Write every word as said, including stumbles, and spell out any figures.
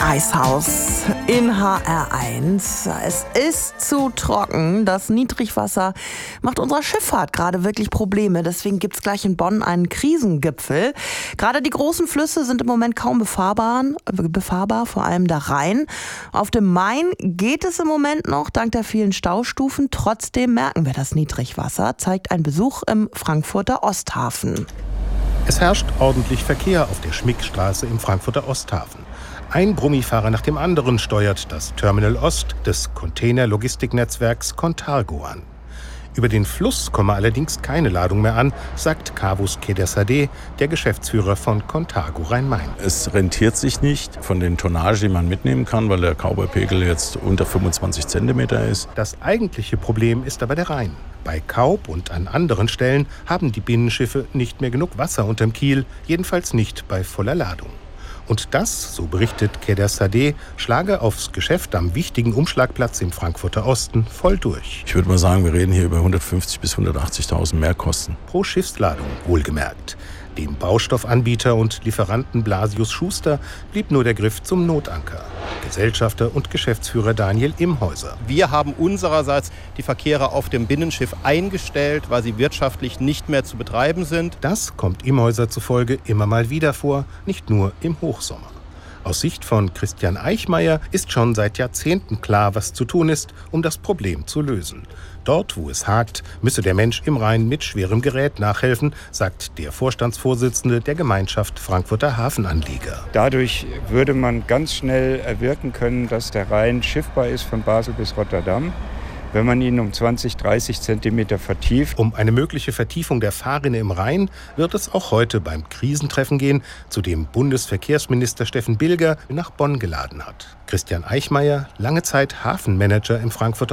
Eishaus in H R eins. Es ist zu trocken. Das Niedrigwasser macht unserer Schifffahrt gerade wirklich Probleme. Deswegen gibt es gleich in Bonn einen Krisengipfel. Gerade die großen Flüsse sind im Moment kaum befahrbar, befahrbar, vor allem der Rhein. Auf dem Main geht es im Moment noch, dank der vielen Staustufen. Trotzdem merken wir das Niedrigwasser, zeigt ein Besuch im Frankfurter Osthafen. Es herrscht ordentlich Verkehr auf der Schmickstraße im Frankfurter Osthafen. Ein Brummifahrer nach dem anderen steuert das Terminal Ost des Container-Logistiknetzwerks Contargo an. Über den Fluss komme allerdings keine Ladung mehr an, sagt Kavus Kedersadeh, der Geschäftsführer von Contargo Rhein-Main. Es rentiert sich nicht von den Tonnage, die man mitnehmen kann, weil der Kaubepegel jetzt unter fünfundzwanzig Zentimeter ist. Das eigentliche Problem ist aber der Rhein. Bei Kaub und an anderen Stellen haben die Binnenschiffe nicht mehr genug Wasser unterm Kiel, jedenfalls nicht bei voller Ladung. Und das, so berichtet Kedersadeh, schlage aufs Geschäft am wichtigen Umschlagplatz im Frankfurter Osten voll durch. Ich würde mal sagen, wir reden hier über hundertfünfzigtausend bis hundertachtzigtausend Mehrkosten. Pro Schiffsladung, wohlgemerkt. Dem Baustoffanbieter und Lieferanten Blasius Schuster blieb nur der Griff zum Notanker. Gesellschafter und Geschäftsführer Daniel Imhäuser. Wir haben unsererseits die Verkehre auf dem Binnenschiff eingestellt, weil sie wirtschaftlich nicht mehr zu betreiben sind. Das kommt Imhäuser zufolge immer mal wieder vor, nicht nur im Hochsommer. Aus Sicht von Christian Eichmeier ist schon seit Jahrzehnten klar, was zu tun ist, um das Problem zu lösen. Dort, wo es hakt, müsse der Mensch im Rhein mit schwerem Gerät nachhelfen, sagt der Vorstandsvorsitzende der Gemeinschaft Frankfurter Hafenanlieger. Dadurch würde man ganz schnell erwirken können, dass der Rhein schiffbar ist von Basel bis Rotterdam, wenn man ihn um zwanzig, dreißig Zentimeter vertieft. Um eine mögliche Vertiefung der Fahrrinne im Rhein wird es auch heute beim Krisentreffen gehen, zu dem Bundesverkehrsminister Steffen Bilger nach Bonn geladen hat. Christian Eichmeier, lange Zeit Hafenmanager im Frankfurter